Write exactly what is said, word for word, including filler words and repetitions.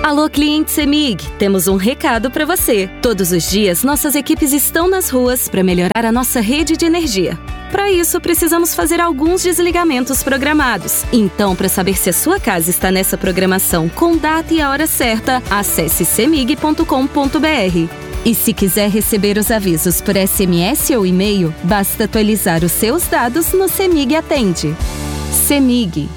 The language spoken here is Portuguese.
Alô, cliente CEMIG, temos um recado para você. Todos os dias, nossas equipes estão nas ruas para melhorar a nossa rede de energia. Para isso, precisamos fazer alguns desligamentos programados. Então, para saber se a sua casa está nessa programação com data e a hora certa, acesse cemig ponto com ponto br. E se quiser receber os avisos por S M S ou e-mail, basta atualizar os seus dados no CEMIG Atende. CEMIG.